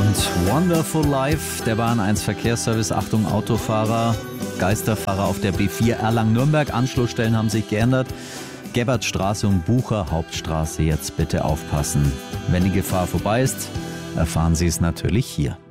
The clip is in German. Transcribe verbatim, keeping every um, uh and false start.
Wonderful Life, der Bahn eins Verkehrsservice. Achtung Autofahrer, Geisterfahrer auf der B vier Erlangen-Nürnberg. Anschlussstellen haben sich geändert. Gebbertstraße und Bucher Hauptstraße, jetzt bitte aufpassen. Wenn die Gefahr vorbei ist, erfahren Sie es natürlich hier.